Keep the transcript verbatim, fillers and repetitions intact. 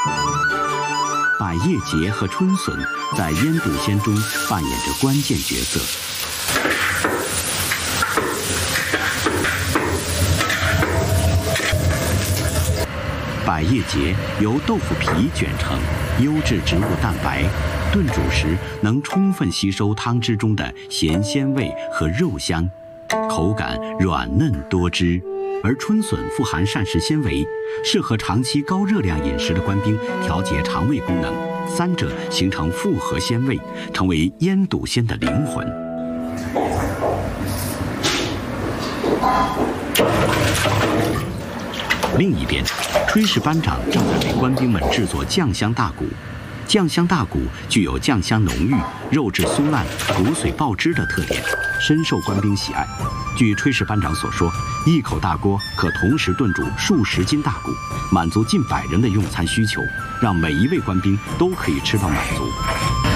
百叶结和春笋在腌笃鲜中扮演着关键角色。百叶结由豆腐皮卷成，优质植物蛋白，炖煮时能充分吸收汤汁中的咸鲜味和肉香，口感软嫩多汁。而春笋富含膳食纤维，适合长期高热量饮食的官兵调节肠胃功能，三者形成复合鲜味，成为腌笃鲜的灵魂。另一边，炊事班长正在为官兵们制作酱香大骨。酱香大骨具有酱香浓郁、肉质酥烂、骨髓爆汁的特点，深受官兵喜爱。据炊事班长所说，一口大锅可同时炖煮数十斤大骨，满足近百人的用餐需求，让每一位官兵都可以吃到满足。